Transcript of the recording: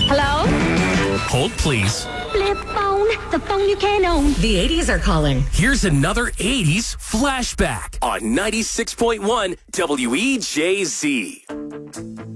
Hello? Hold, please. Flip phone, the phone you can't own. The 80s are calling. Here's another 80s flashback on 96.1 WEJZ.